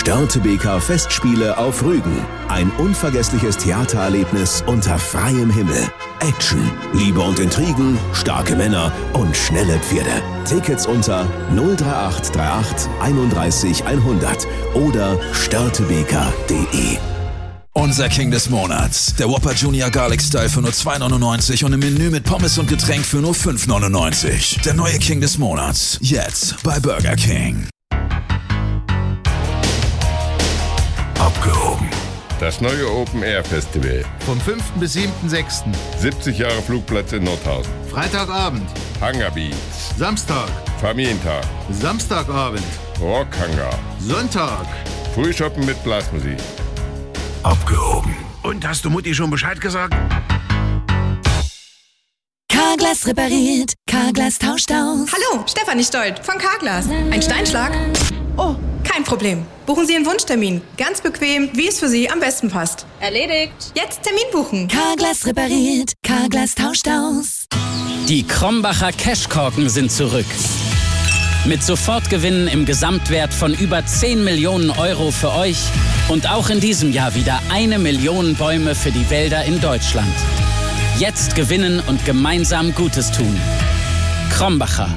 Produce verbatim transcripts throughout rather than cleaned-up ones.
Störtebeker Festspiele auf Rügen. Ein unvergessliches Theatererlebnis unter freiem Himmel. Action, Liebe und Intrigen, starke Männer und schnelle Pferde. Tickets unter null drei acht drei acht einunddreißig hundert oder störtebeker punkt de. Unser King des Monats. Der Whopper Junior Garlic Style für nur zwei neunundneunzig und im Menü mit Pommes und Getränk für nur fünf neunundneunzig. Der neue King des Monats. Jetzt bei Burger King. Abgehoben. Das neue Open Air Festival. Vom fünften bis siebten sechsten siebzig Jahre Flugplatz in Nordhausen. Freitagabend. Hangar Beats. Samstag. Familientag. Samstagabend. Rockhangar. Sonntag. Frühshoppen mit Blasmusik. Abgehoben. Und hast du Mutti schon Bescheid gesagt? Carglass repariert, Carglass tauscht aus. Hallo, Stefanie Stolt von Carglass. Ein Steinschlag? Oh, kein Problem. Buchen Sie Ihren Wunschtermin. Ganz bequem, wie es für Sie am besten passt. Erledigt. Jetzt Termin buchen. Carglass repariert, Carglass tauscht aus. Die Krombacher Cashkorken sind zurück. Mit Sofortgewinnen im Gesamtwert von über zehn Millionen Euro für euch und auch in diesem Jahr wieder eine Million Bäume für die Wälder in Deutschland. Jetzt gewinnen und gemeinsam Gutes tun. Krombacher.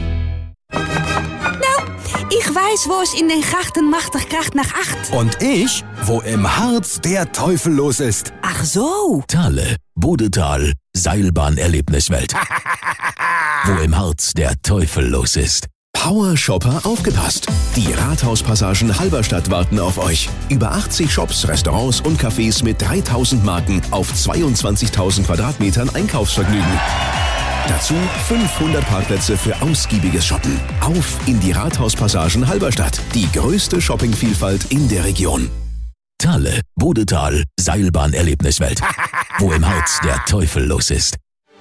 Ich weiß, wo es in den Grachten machtig kracht nach acht. Und ich, wo im Harz der Teufel los ist. Ach so. Thale, Bodetal, Seilbahnerlebniswelt. Wo im Harz der Teufel los ist. Power-Shopper aufgepasst! Die Rathauspassagen Halberstadt warten auf euch. Über achtzig Shops, Restaurants und Cafés mit dreitausend Marken auf zweiundzwanzigtausend Quadratmetern Einkaufsvergnügen. Dazu fünfhundert Parkplätze für ausgiebiges Shoppen. Auf in die Rathauspassagen Halberstadt. Die größte Shoppingvielfalt in der Region. Thale, Bodetal, Seilbahnerlebniswelt. Wo im Harz der Teufel los ist.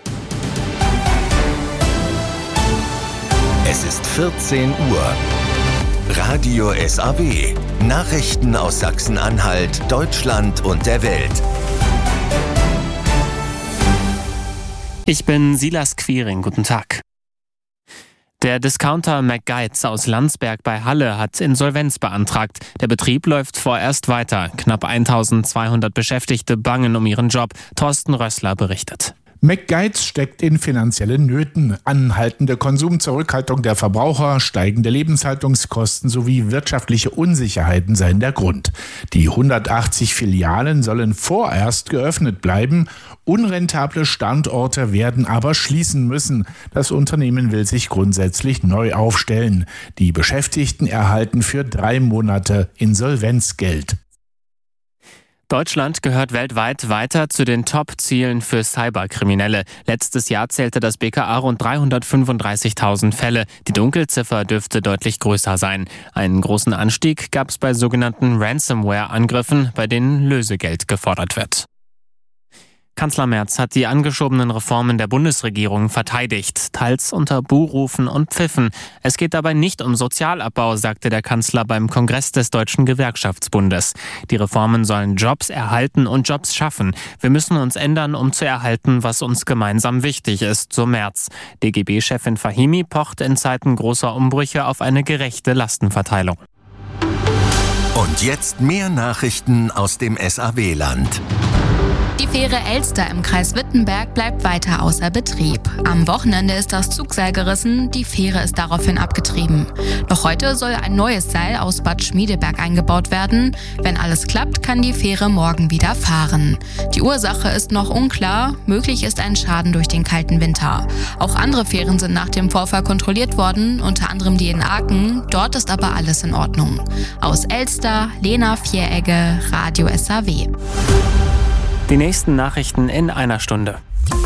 Es ist vierzehn Uhr. Radio S A W. Nachrichten aus Sachsen-Anhalt, Deutschland und der Welt. Ich bin Silas Quiring. Guten Tag. Der Discounter McGuides aus Landsberg bei Halle hat Insolvenz beantragt. Der Betrieb läuft vorerst weiter. Knapp eintausendzweihundert Beschäftigte bangen um ihren Job. Thorsten Rössler berichtet. McGuides steckt in finanziellen Nöten. Anhaltende Konsumzurückhaltung der Verbraucher, steigende Lebenshaltungskosten sowie wirtschaftliche Unsicherheiten seien der Grund. Die hundertachtzig Filialen sollen vorerst geöffnet bleiben. Unrentable Standorte werden aber schließen müssen. Das Unternehmen will sich grundsätzlich neu aufstellen. Die Beschäftigten erhalten für drei Monate Insolvenzgeld. Deutschland gehört weltweit weiter zu den Top-Zielen für Cyberkriminelle. Letztes Jahr zählte das B K A rund dreihundertfünfunddreißigtausend Fälle. Die Dunkelziffer dürfte deutlich größer sein. Einen großen Anstieg gab es bei sogenannten Ransomware-Angriffen, bei denen Lösegeld gefordert wird. Kanzler Merz hat die angeschobenen Reformen der Bundesregierung verteidigt, teils unter Buhrufen und Pfiffen. Es geht dabei nicht um Sozialabbau, sagte der Kanzler beim Kongress des Deutschen Gewerkschaftsbundes. Die Reformen sollen Jobs erhalten und Jobs schaffen. Wir müssen uns ändern, um zu erhalten, was uns gemeinsam wichtig ist, so Merz. D G B-Chefin Fahimi pocht in Zeiten großer Umbrüche auf eine gerechte Lastenverteilung. Und jetzt mehr Nachrichten aus dem S A W-Land. Die Fähre Elster im Kreis Wittenberg bleibt weiter außer Betrieb. Am Wochenende ist das Zugseil gerissen, die Fähre ist daraufhin abgetrieben. Noch heute soll ein neues Seil aus Bad Schmiedeberg eingebaut werden. Wenn alles klappt, kann die Fähre morgen wieder fahren. Die Ursache ist noch unklar, möglich ist ein Schaden durch den kalten Winter. Auch andere Fähren sind nach dem Vorfall kontrolliert worden, unter anderem die in Aachen. Dort ist aber alles in Ordnung. Aus Elster, Lena Vieregge, Radio S A W. Die nächsten Nachrichten in einer Stunde.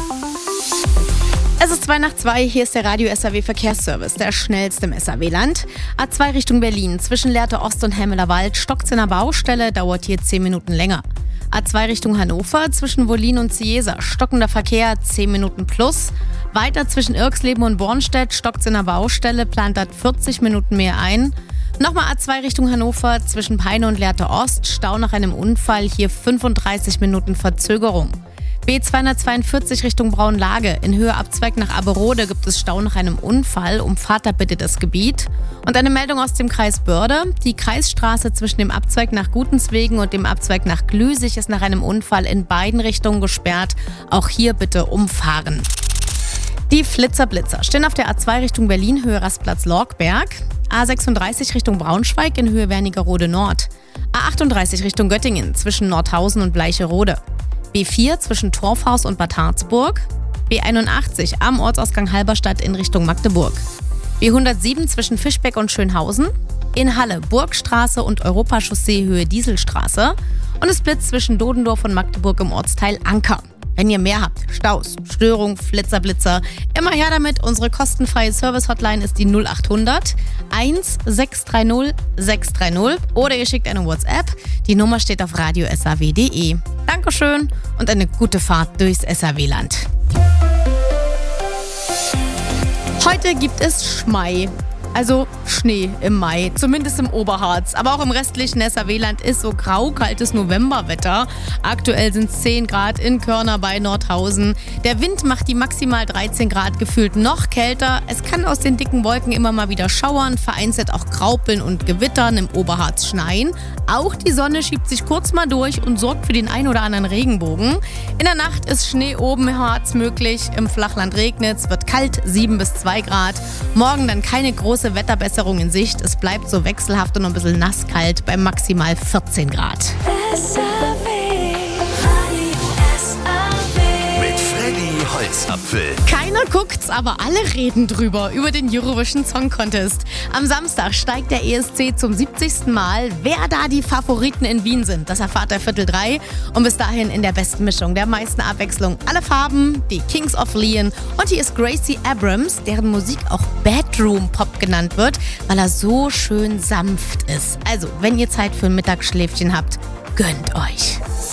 Es ist zwei nach zwei, hier ist der Radio S A W Verkehrsservice, der schnellste im S A W-Land. A zwei Richtung Berlin, zwischen Lehrte Ost und Hemmeler Wald, stockt's in der Baustelle, dauert hier zehn Minuten länger. A zwei Richtung Hannover, zwischen Wollin und Ciesa, stockender Verkehr, zehn Minuten plus. Weiter zwischen Irxleben und Bornstedt, stockt's in der Baustelle, plant dort vierzig Minuten mehr ein. Nochmal A zwei Richtung Hannover, zwischen Peine und Lehrte Ost, Stau nach einem Unfall, hier fünfunddreißig Minuten Verzögerung. B zweihundertzweiundvierzig Richtung Braunlage. In Höhe Abzweig nach Aberode gibt es Stau nach einem Unfall. Umfahrt da bitte das Gebiet. Und eine Meldung aus dem Kreis Börde. Die Kreisstraße zwischen dem Abzweig nach Gutenswegen und dem Abzweig nach Glüsig ist nach einem Unfall in beiden Richtungen gesperrt. Auch hier bitte umfahren. Die Flitzer-Blitzer stehen auf der A zwei Richtung Berlin, Höhe Rastplatz Lorgberg. A sechsunddreißig Richtung Braunschweig in Höhe Wernigerode Nord. A achtunddreißig Richtung Göttingen zwischen Nordhausen und Bleicherode. B vier zwischen Torfhaus und Bad Harzburg. B einundachtzig am Ortsausgang Halberstadt in Richtung Magdeburg. B hundertsieben zwischen Fischbeck und Schönhausen. In Halle Burgstraße und Europachaussee Höhe Dieselstraße. Und es blitzt zwischen Dodendorf und Magdeburg im Ortsteil Anker. Wenn ihr mehr habt, Staus, Störung, Flitzer, Blitzer, immer her damit. Unsere kostenfreie Service-Hotline ist die null achthundert eins sechs drei null sechs drei null oder ihr schickt eine WhatsApp. Die Nummer steht auf radio s a w punkt d e. Dankeschön und eine gute Fahrt durchs S A W-Land. Heute gibt es Schmei. Also Schnee im Mai, zumindest im Oberharz. Aber auch im restlichen S A W-Land ist so grau-kaltes Novemberwetter. Aktuell sind es zehn Grad in Körner bei Nordhausen. Der Wind macht die maximal dreizehn Grad gefühlt noch kälter. Es kann aus den dicken Wolken immer mal wieder schauern, vereinzelt auch graupeln und gewittern, im Oberharz schneien. Auch die Sonne schiebt sich kurz mal durch und sorgt für den ein oder anderen Regenbogen. In der Nacht ist Schnee oben im Harz möglich. Im Flachland regnet es, wird kalt, sieben bis zwei Grad. Morgen dann keine große Wetterbesserung in Sicht. Es bleibt so wechselhaft und ein bisschen nasskalt bei maximal vierzehn Grad. Mit Freddy Holzapfel. Keiner guckt's, aber alle reden drüber, über den Eurovision Song Contest. Am Samstag steigt der E S C zum siebzigsten Mal. Wer da die Favoriten in Wien sind, das erfahrt ihr Viertel drei. Und bis dahin in der besten Mischung, der meisten Abwechslung. Alle Farben, die Kings of Leon. Und hier ist Gracie Abrams, deren Musik auch Bedroom Pop genannt wird, weil er so schön sanft ist. Also, wenn ihr Zeit für ein Mittagsschläfchen habt, gönnt euch.